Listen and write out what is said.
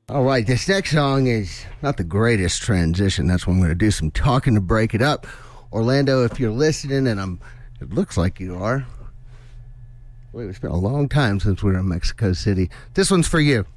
All right, this next song is not the greatest transition. That's why I'm going to do some talking to break it up. Orlando, if you're listening, and it looks like you are. Wait, it's been a long time since we were in Mexico City. This one's for you.